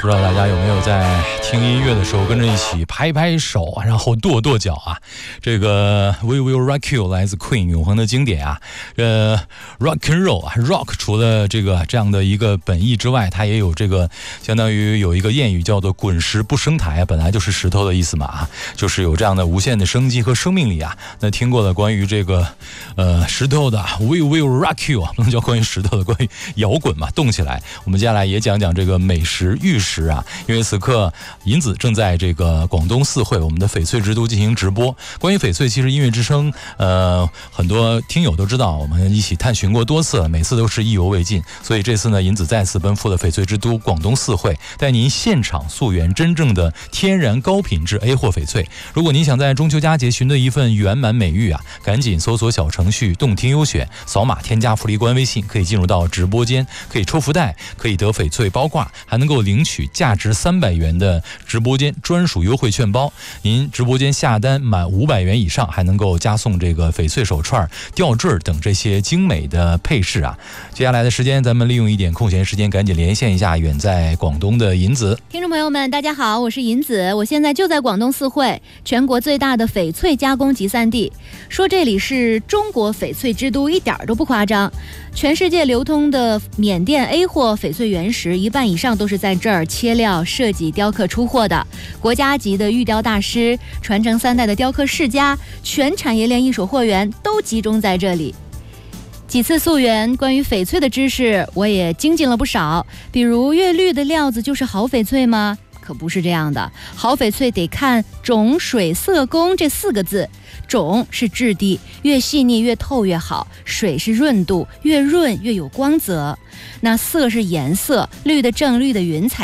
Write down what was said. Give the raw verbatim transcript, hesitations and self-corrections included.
不知道大家有没有在听音乐的时候跟着一起拍拍手啊，然后跺跺脚啊。这个 We Will Rock You 来自 Queen 永恒的经典啊。呃 Rock and Roll 啊 Rock 除了这个这样的一个本意之外，它也有这个相当于有一个谚语叫做滚石不生苔啊，本来就是石头的意思嘛啊，就是有这样的无限的生机和生命力啊。那听过了关于这个呃石头的 We Will Rock You 啊，不能叫关于石头的，关于摇滚嘛，动起来。我们接下来也讲讲这个美食玉石啊，因为此刻银子正在这个广东四会我们的翡翠之都进行直播。关于翡翠，其实音乐之声呃很多听友都知道，我们一起探寻过多次，每次都是意犹未尽。所以这次呢，银子再次奔赴了翡翠之都广东四会，带您现场溯源真正的天然高品质 A 货翡翠。如果您想在中秋佳节寻得一份圆满美玉啊，赶紧搜索小程序动听优选，扫码添加福利官微信，可以进入到直播间，可以抽福袋，可以得翡翠包挂，还能够领取价值三百元的直播间专属优惠券包。您直播间下单满五百元以上，还能够加送这个翡翠手串、吊坠等这些精美的配饰啊。接下来的时间，咱们利用一点空闲时间，赶紧连线一下远在广东的银子。 听众朋友们，大家好，我是银子，我现在就在广东四会，全国最大的翡翠加工集散地。说这里是中国翡翠之都，一点都不夸张。全世界流通的缅甸 A 货翡翠原石，一半以上都是在这儿切料、设计、雕刻出货的。国家级的玉雕大师，传承三代的雕刻世家，全产业链一手货源都集中在这里。几次溯源，关于翡翠的知识我也精进了不少。比如越绿的料子就是好翡翠吗？可不是这样的，好翡翠得看种水色工这四个字。种是质地，越细腻越透越好；水是润度，越润越有光泽。那色是颜色，绿的正，绿的匀才